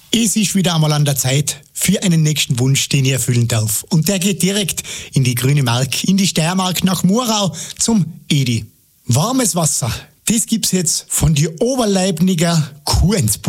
Es ist wieder einmal an der Zeit für einen nächsten Wunsch, den ich erfüllen darf. Und der geht direkt in die grüne Mark, in die Steiermark nach Murau zum Edi. Warmes Wasser, das gibt's jetzt von die Oberleibniger Kuh ins